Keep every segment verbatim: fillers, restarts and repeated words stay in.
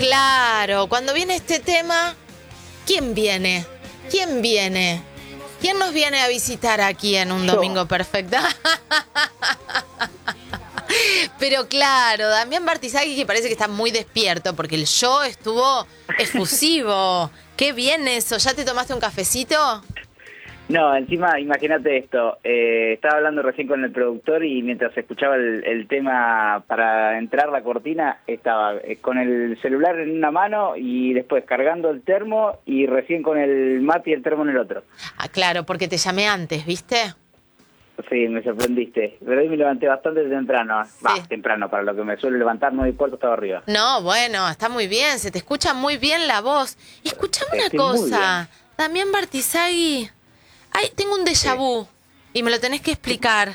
Claro, cuando viene este tema, ¿quién viene? ¿Quién viene? ¿Quién nos viene a visitar aquí en un Yo. domingo perfecto? Pero claro, Damián Bartizaghi, que parece que está muy despierto porque el show estuvo efusivo. Qué bien eso. ¿Ya te tomaste un cafecito? No, encima, imagínate esto, eh, estaba hablando recién con el productor y mientras escuchaba el, el tema para entrar la cortina, estaba eh, con el celular en una mano y después cargando el termo y recién con el mate y el termo en el otro. Ah, claro, porque te llamé antes, ¿viste? Sí, me sorprendiste, pero hoy me levanté bastante temprano, va, Sí. temprano, para lo que me suele levantar, nueve y cuarto estaba arriba. No, bueno, está muy bien, se te escucha muy bien la voz. Y escuchame una Estoy muy bien. cosa, Damián Bartizaghi, ay, tengo un déjà Sí. vu y me lo tenés que explicar.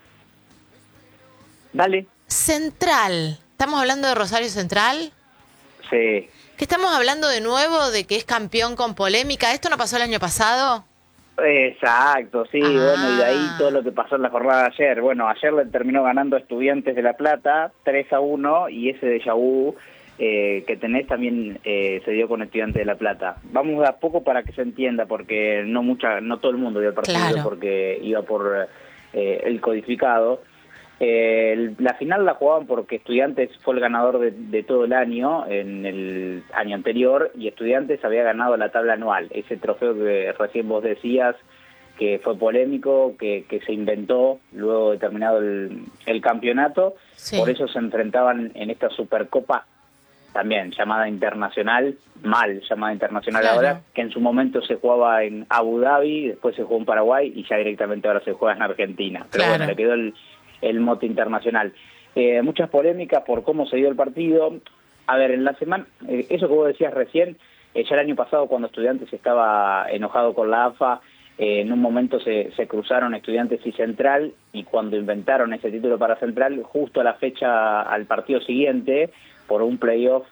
Dale. Central, ¿estamos hablando de Rosario Central? Sí. ¿Que estamos hablando de nuevo de que es campeón con polémica? ¿Esto no pasó el año pasado? Exacto, sí, Ah. bueno, y de ahí todo lo que pasó en la jornada de ayer. Bueno, ayer le terminó ganando a Estudiantes de La Plata tres a uno y ese déjà vu eh, que tenés también eh, se dio con Estudiantes de La Plata. Vamos de a poco para que se entienda, porque no mucha, no todo el mundo vio el partido Claro. porque iba por eh, el codificado. Eh, el- la final la jugaban porque Estudiantes fue el ganador de, de todo el año, en el año anterior, y Estudiantes había ganado la tabla anual, ese trofeo que recién vos decías, que fue polémico, que, que se inventó luego de terminado el, el campeonato, Sí. por eso se enfrentaban en esta Supercopa, también llamada internacional, mal llamada internacional Claro. ahora, que en su momento se jugaba en Abu Dhabi, después se jugó en Paraguay y ya directamente ahora se juega en Argentina. Pero Claro. bueno, le quedó el, el mote internacional. Eh, muchas polémicas por cómo se dio el partido. A ver, en la semana, eh, eso que vos decías recién, eh, ya el año pasado cuando Estudiantes estaba enojado con la A F A, eh, en un momento se, se cruzaron Estudiantes y Central, y cuando inventaron ese título para Central, justo a la fecha, al partido siguiente, por un playoff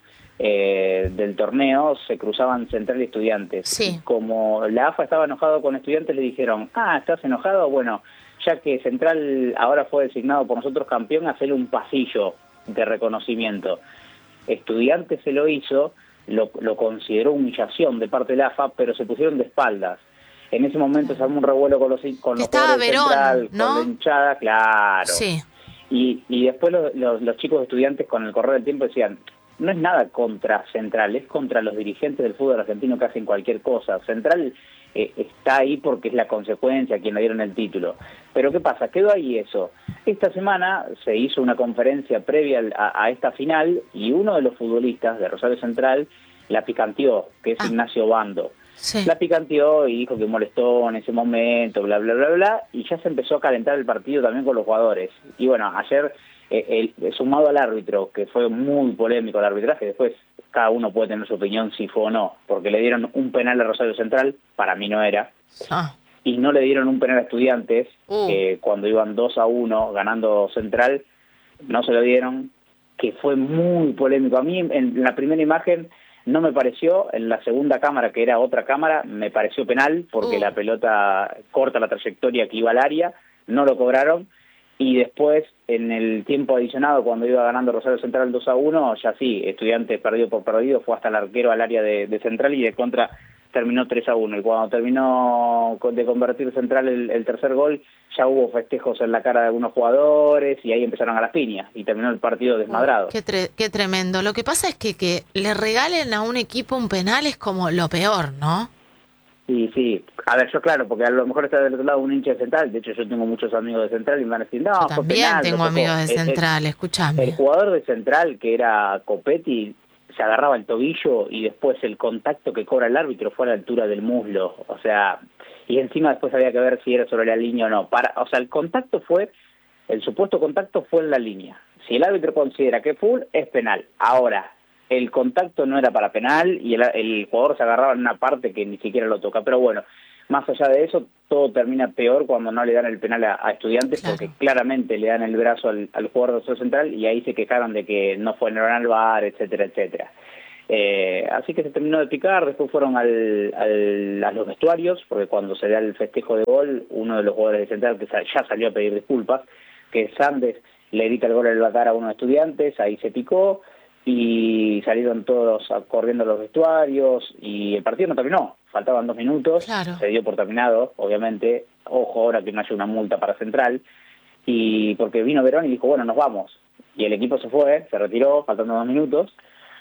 eh, del torneo, se cruzaban Central y Estudiantes. Sí. Y como la A F A estaba enojado con Estudiantes, le dijeron, ah, ¿estás enojado? Bueno, ya que Central ahora fue designado por nosotros campeón, hacerle un pasillo de reconocimiento. Estudiantes se lo hizo, lo, lo consideró humillación de parte de la A F A, pero se pusieron de espaldas. En ese momento se armó un revuelo con los, con Que los estaba jugadores de Verón, Central, ¿no? con la hinchada, claro. Sí. Y, y después los, los, los chicos estudiantes con el correr del tiempo decían, no es nada contra Central, es contra los dirigentes del fútbol argentino que hacen cualquier cosa. Central eh, está ahí porque es la consecuencia, a quien le dieron el título. Pero ¿qué pasa? Quedó ahí eso. Esta semana se hizo una conferencia previa a, a esta final y uno de los futbolistas de Rosario Central la picanteó, que es Ah. Ignacio Bando. Sí. La picanteó y dijo que molestó en ese momento, bla, bla, bla, bla, y ya se empezó a calentar el partido también con los jugadores. Y bueno, ayer, eh, el, sumado al árbitro, que fue muy polémico el arbitraje, después cada uno puede tener su opinión si fue o no, porque le dieron un penal a Rosario Central, para mí no era, Ah. y no le dieron un penal a Estudiantes, Uh. que cuando iban dos a uno ganando Central, no se lo dieron, que fue muy polémico. A mí en la primera imagen no me pareció, en la segunda cámara, que era otra cámara, me pareció penal, porque Uh. la pelota corta la trayectoria que iba al área, no lo cobraron, y después, en el tiempo adicionado, cuando iba ganando Rosario Central dos a uno, ya sí, Estudiantes perdido por perdido, fue hasta el arquero al área de, de Central, y de contra terminó tres a uno, y cuando terminó de convertir Central el, el tercer gol, ya hubo festejos en la cara de algunos jugadores, y ahí empezaron a las piñas, y terminó el partido desmadrado. Qué, tre- qué tremendo. Lo que pasa es que que le regalen a un equipo un penal es como lo peor, ¿no? Sí, sí. A ver, yo claro, porque a lo mejor está del otro lado un hincha de Central. De hecho, yo tengo muchos amigos de Central y me van a decir, no, Yo fue también penal. tengo lo tocó. amigos de El- el- Central, escúchame. El jugador de Central, que era Copetti, se agarraba el tobillo y después el contacto que cobra el árbitro fue a la altura del muslo. O sea, y encima después había que ver si era sobre la línea o no. Para, o sea, el contacto fue, el supuesto contacto fue en la línea. Si el árbitro considera que full, es penal. Ahora, el contacto no era para penal y el, el jugador se agarraba en una parte que ni siquiera lo toca. Pero bueno, más allá de eso, todo termina peor cuando no le dan el penal a, a Estudiantes, Claro. porque claramente le dan el brazo al, al jugador de Rosario Central y ahí se quejaron de que no fue en el V A R, etcétera, etcétera. Eh, así que se terminó de picar, después fueron al, al, a los vestuarios, porque cuando se da el festejo de gol, uno de los jugadores de Central que ya salió a pedir disculpas, que Sandes le grita el gol al Batar a uno de Estudiantes, ahí se picó, y salieron todos a- corriendo a los vestuarios y el partido no terminó, faltaban dos minutos, Claro. se dio por terminado, obviamente, ojo ahora que no haya una multa para Central, y porque vino Verón y dijo, bueno, nos vamos, y el equipo se fue, se retiró, faltando dos minutos,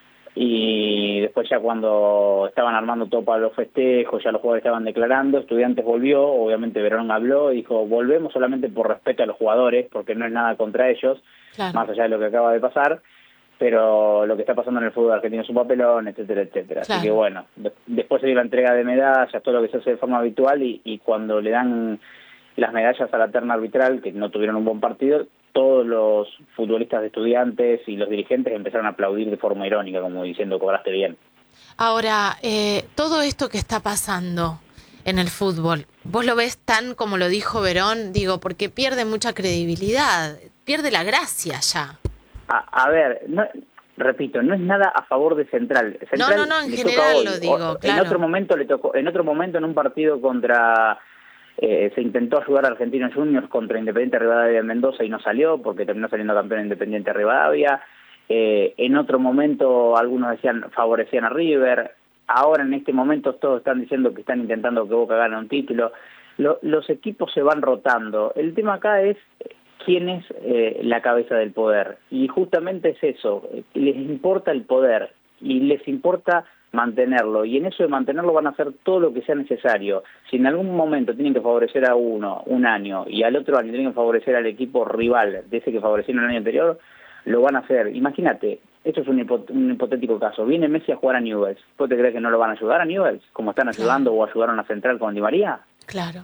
y después ya cuando estaban armando todo para los festejos, ya los jugadores estaban declarando, Estudiantes volvió, obviamente Verón habló y dijo, volvemos solamente por respeto a los jugadores, porque no es nada contra ellos, Claro. más allá de lo que acaba de pasar, pero lo que está pasando en el fútbol argentino es un papelón, etcétera, etcétera. Claro. Así que bueno, de- después se dio la entrega de medallas, todo lo que se hace de forma habitual, y, y cuando le dan las medallas a la terna arbitral, que no tuvieron un buen partido, todos los futbolistas de Estudiantes y los dirigentes empezaron a aplaudir de forma irónica, como diciendo, cobraste bien. Ahora, eh, todo esto que está pasando en el fútbol, ¿vos lo ves tan como lo dijo Verón? Digo, porque pierde mucha credibilidad, pierde la gracia ya. A, a ver, no, repito, no es nada a favor de Central. Central no, no, en le general toca hoy. lo digo, O- claro. En otro momento le tocó, en otro momento en un partido contra, eh, se intentó ayudar a Argentinos Juniors contra Independiente Rivadavia de Mendoza y no salió porque terminó saliendo campeón Independiente Rivadavia. Eh, en otro momento algunos decían favorecían a River. Ahora en este momento todos están diciendo que están intentando que Boca gane un título. Lo- los equipos se van rotando. El tema acá es quién es eh, la cabeza del poder. Y justamente es eso, eh, les importa el poder y les importa mantenerlo. Y en eso de mantenerlo van a hacer todo lo que sea necesario. Si en algún momento tienen que favorecer a uno un año y al otro año tienen que favorecer al equipo rival de ese que favorecieron el año anterior, lo van a hacer. Imagínate, esto es un, hipo un hipotético caso. Viene Messi a jugar a Newell's. ¿Vos te crees que no lo van a ayudar a Newell's? Como están ayudando Claro. o ayudaron a Central con Di María. Claro.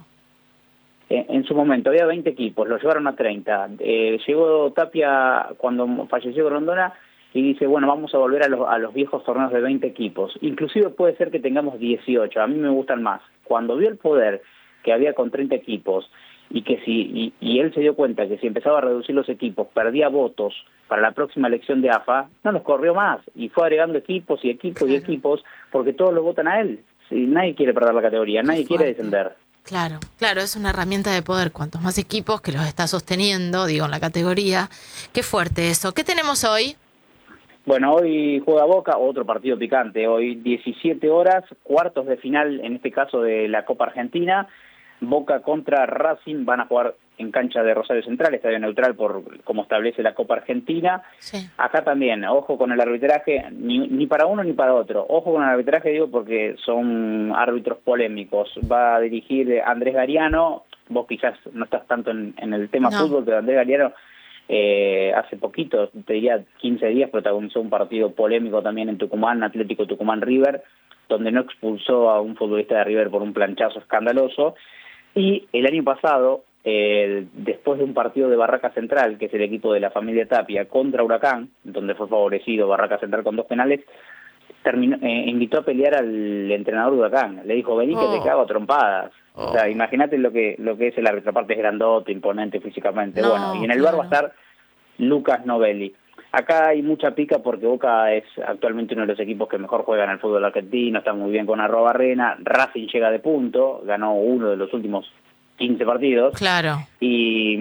En, en su momento había veinte equipos, lo llevaron a treinta. Eh, llegó Tapia cuando falleció Grondona y dice, bueno, vamos a volver a los, a los viejos torneos de veinte equipos. Inclusive puede ser que tengamos dieciocho, a mí me gustan más. Cuando vio el poder que había con treinta equipos y que si y, y él se dio cuenta que si empezaba a reducir los equipos perdía votos para la próxima elección de A F A, no los corrió más y fue agregando equipos y equipos y Claro. equipos porque todos lo votan a él. Si nadie quiere perder la categoría, Qué nadie quiere fuerte. descender. Claro, claro, es una herramienta de poder. Cuantos más equipos que los está sosteniendo, digo, en la categoría. Qué fuerte eso. ¿Qué tenemos hoy? Bueno, hoy juega Boca, otro partido picante. Hoy diecisiete horas, cuartos de final, en este caso de la Copa Argentina. Boca contra Racing, van a jugar en cancha de Rosario Central, estadio neutral por como establece la Copa Argentina. Sí. Acá también, ojo con el arbitraje, ni, ni para uno ni para otro. Ojo con el arbitraje, digo, porque son árbitros polémicos. Va a dirigir Andrés Gariano, vos quizás no estás tanto en, en el tema No. fútbol, pero Andrés Gariano eh, hace poquito, te diría quince días, protagonizó un partido polémico también en Tucumán, Atlético Tucumán-River, donde no expulsó a un futbolista de River por un planchazo escandaloso. Y el año pasado, eh, después de un partido de Barraca Central, que es el equipo de la familia Tapia, contra Huracán, donde fue favorecido Barraca Central con dos penales, terminó, eh, invitó a pelear al entrenador de Huracán. Le dijo, vení que Oh. te cago a trompadas. Oh. O sea, imagínate lo que lo que es el árbitro. Aparte es grandote, imponente físicamente. No, bueno, y en el bar va a claro. estar Lucas Novelli. Acá hay mucha pica porque Boca es actualmente uno de los equipos que mejor juegan el fútbol argentino, está muy bien con Arrobarrena, Racing llega de punto, ganó uno de los últimos quince partidos, Claro. y,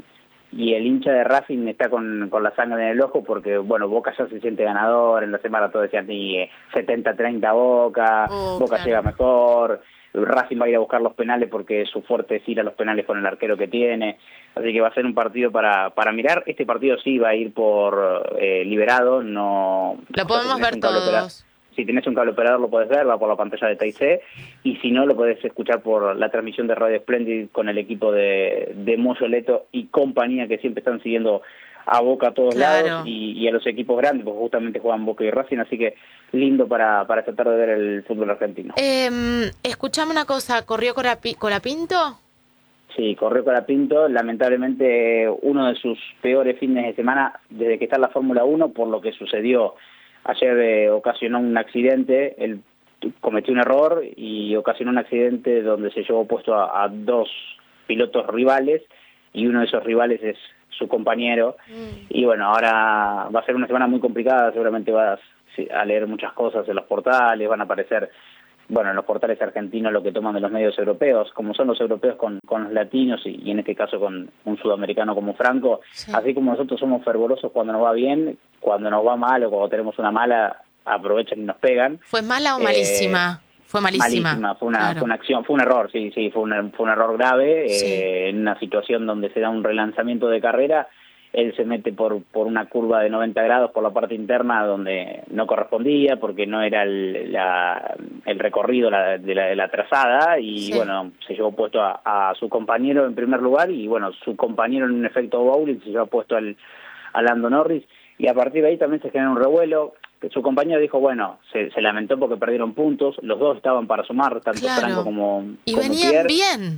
y el hincha de Racing está con, con la sangre en el ojo porque, bueno, Boca ya se siente ganador, en la semana todos decían eh, setenta treinta Boca, Oh, Boca claro. llega mejor, Racing va a ir a buscar los penales porque su fuerte es ir a los penales con el arquero que tiene, así que va a ser un partido para, para mirar. Este partido sí va a ir por eh, liberado, no... Lo o sea, podemos si tenés ver un cable opera- todos. Si tenés un cable operador lo podés ver, va por la pantalla de T I C, y si no lo podés escuchar por la transmisión de Radio Splendid con el equipo de, de Moyo Leto y compañía que siempre están siguiendo a Boca a todos Claro. lados y, y a los equipos grandes, porque justamente juegan Boca y Racing, así que lindo para, para tratar de ver el fútbol argentino. Eh, escuchame una cosa, ¿corrió Corapi- Colapinto? Sí, corrió Colapinto, lamentablemente uno de sus peores fines de semana desde que está en la Fórmula uno, por lo que sucedió. Ayer eh, ocasionó un accidente, él cometió un error y ocasionó un accidente donde se llevó puesto a, a dos pilotos rivales y uno de esos rivales es su compañero. Mm. Y bueno, ahora va a ser una semana muy complicada, seguramente vas a leer muchas cosas en los portales, van a aparecer, bueno, en los portales argentinos lo que toman de los medios europeos, como son los europeos con, con los latinos y, y en este caso con un sudamericano como Franco, Sí. así como nosotros somos fervorosos cuando nos va bien, cuando nos va mal o cuando tenemos una mala, aprovechan y nos pegan. ¿Fue mala o malísima? Eh, fue malísima. Malísima, fue una, claro. fue una acción, fue un error, sí, sí, fue, una, fue un error grave, sí. eh, en una situación donde se da un relanzamiento de carrera. Él se mete por por una curva de noventa grados por la parte interna donde no correspondía, porque no era el, la, el recorrido la, de, la, de la trazada, y sí. bueno, se llevó puesto a, a su compañero en primer lugar, y bueno, su compañero en un efecto bowling se llevó puesto al, a Lando Norris, y a partir de ahí también se genera un revuelo. Su compañero dijo, bueno, se, se lamentó porque perdieron puntos, los dos estaban para sumar, tanto claro. Franco como, y como venían Pierre. bien.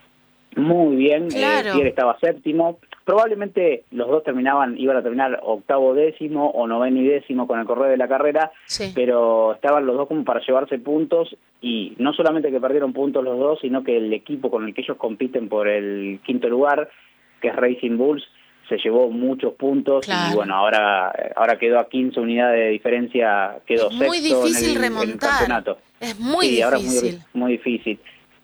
Muy bien, claro. eh, Pierre estaba séptimo. Probablemente los dos terminaban, iban a terminar octavo décimo o noveno y décimo con el correr de la carrera, sí. pero estaban los dos como para llevarse puntos, y no solamente que perdieron puntos los dos, sino que el equipo con el que ellos compiten por el quinto lugar, que es Racing Bulls, se llevó muchos puntos, claro. y bueno, ahora ahora quedó a quince unidades de diferencia, quedó es muy sexto difícil en el, remontar. en el campeonato. Es muy sí, difícil. Ahora es muy, muy difícil.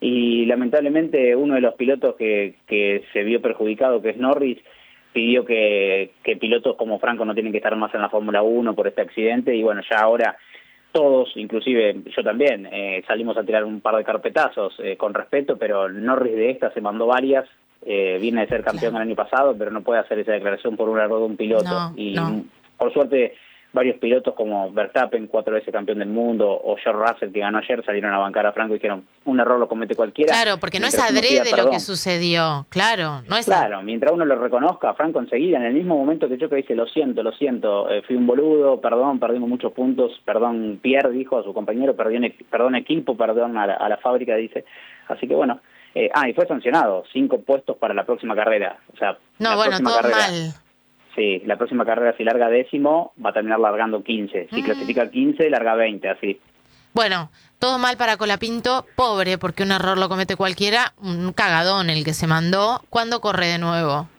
Y lamentablemente uno de los pilotos que, que se vio perjudicado, que es Norris, pidió que, que pilotos como Franco no tienen que estar más en la Fórmula uno por este accidente, y bueno, ya ahora todos, inclusive yo también, eh, salimos a tirar un par de carpetazos eh, con respeto, pero Norris de esta se mandó varias, eh, viene de ser campeón claro. el año pasado, pero no puede hacer esa declaración por un error de un piloto, no, y no. por suerte varios pilotos como Verstappen, cuatro veces campeón del mundo, o George Russell, que ganó ayer, salieron a bancar a Franco y dijeron, un error lo comete cualquiera. Claro, porque no es adrede lo que sucedió, claro. no es Claro, mientras uno lo reconozca, Franco enseguida, en el mismo momento que yo que dice, lo siento, lo siento, eh, fui un boludo, perdón, perdimos muchos puntos, perdón, Pierre dijo a su compañero, perdón, perdón equipo, perdón a la, a la fábrica, dice. Así que bueno, eh, ah, y fue sancionado, cinco puestos para la próxima carrera. O sea, no, la bueno, próxima todo carrera, mal. Sí, la próxima carrera si larga décimo, va a terminar largando quince. Si mm. clasifica quince, larga veinte, así. Bueno, todo mal para Colapinto, pobre, porque un error lo comete cualquiera, un cagadón el que se mandó. ¿Cuándo corre de nuevo?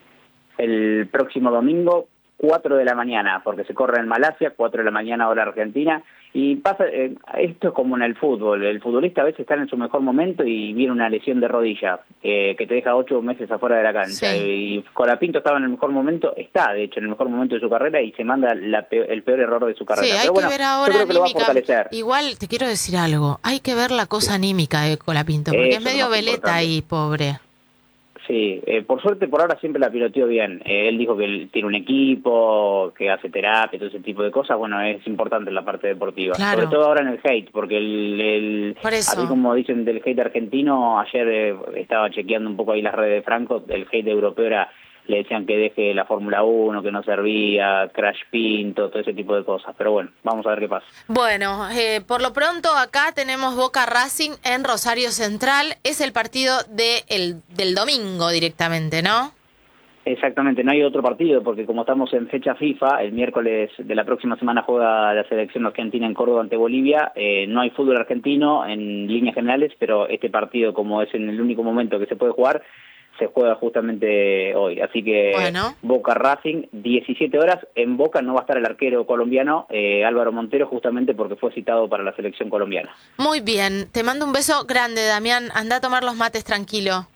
El próximo domingo, cuatro de la mañana, porque se corre en Malasia, cuatro de la mañana hora argentina. Y pasa, eh, esto es como en el fútbol, el futbolista a veces está en su mejor momento y viene una lesión de rodilla, eh, que te deja ocho meses afuera de la cancha. Sí. Y Colapinto estaba en el mejor momento, está de hecho en el mejor momento de su carrera, y se manda la peor, el peor error de su carrera. Sí, hay Pero bueno, que ver ahora yo creo que lo va a anímica. fortalecer. Igual te quiero decir algo, hay que ver la cosa sí. anímica de Colapinto, porque Eso es medio veleta importante. Ahí, pobre. Sí, eh, por suerte por ahora siempre la piloteó bien. Eh, él dijo que él tiene un equipo, que hace terapia, todo ese tipo de cosas. Bueno, es importante en la parte deportiva. Claro. Sobre todo ahora en el hate, porque el, el así como dicen del hate argentino, ayer eh, estaba chequeando un poco ahí las redes de Franco, el hate europeo era, le decían que deje la Fórmula uno, que no servía, Crash Pinto, todo ese tipo de cosas. Pero bueno, vamos a ver qué pasa. Bueno, eh, por lo pronto acá tenemos Boca Racing en Rosario Central. Es el partido de el, del domingo directamente, ¿no? Exactamente, no hay otro partido, porque como estamos en fecha FIFA, el miércoles de la próxima semana juega la selección argentina en Córdoba ante Bolivia. Eh, no hay fútbol argentino en líneas generales, pero este partido, como es en el único momento que se puede jugar, se juega justamente hoy, así que bueno. Boca Racing, diecisiete horas, en Boca no va a estar el arquero colombiano, eh, Álvaro Montero, justamente porque fue citado para la selección colombiana. Muy bien, te mando un beso grande, Damián, anda a tomar los mates tranquilo.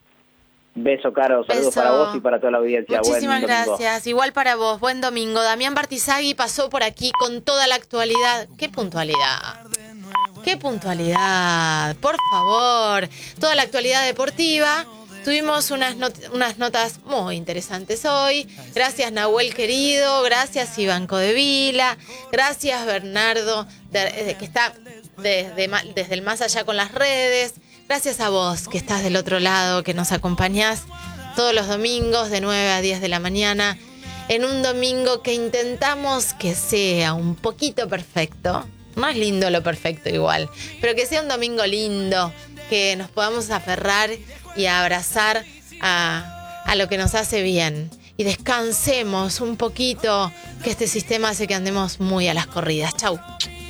Beso, Caro, saludos beso. Para vos y para toda la audiencia. Muchísimas Buen gracias, igual para vos, buen domingo. Damián Bartizagui pasó por aquí con toda la actualidad. ¡Qué puntualidad! ¡Qué puntualidad! Por favor, toda la actualidad deportiva. Tuvimos unas, not- unas notas muy interesantes hoy. Gracias, Nahuel querido. Gracias, Iván Codevila. Gracias, Bernardo, de, de, que está desde, desde el más allá con las redes. Gracias a vos, que estás del otro lado, que nos acompañás todos los domingos de nueve a diez de la mañana. En un domingo que intentamos que sea un poquito perfecto. No es lindo lo perfecto igual, pero que sea un domingo lindo, que nos podamos aferrar y a abrazar a, a lo que nos hace bien. Y descansemos un poquito, que este sistema hace que andemos muy a las corridas. Chau.